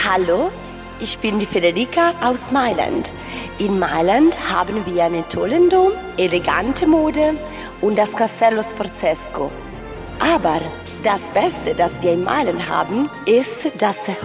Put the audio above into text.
Hallo, ich bin die Federica aus Mailand. In Mailand haben wir einen tollen Dom, elegante Mode und das Castello Sforzesco. Aber das Beste, das wir in Mailand haben, ist das